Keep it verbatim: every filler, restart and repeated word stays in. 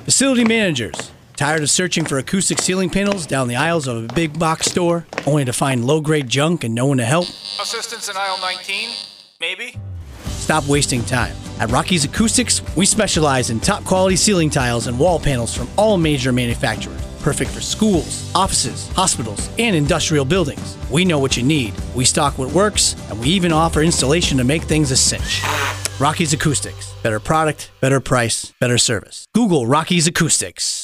Facility managers, tired of searching for acoustic ceiling panels down the aisles of a big box store, only to find low-grade junk and no one to help? Assistance in aisle nineteen, maybe? Stop wasting time. At Rocky's Acoustics, we specialize in top-quality ceiling tiles and wall panels from all major manufacturers. Perfect for schools, offices, hospitals, and industrial buildings. We know what you need. We stock what works, and we even offer installation to make things a cinch. Rocky's Acoustics. Better product, better price, better service. Google Rocky's Acoustics.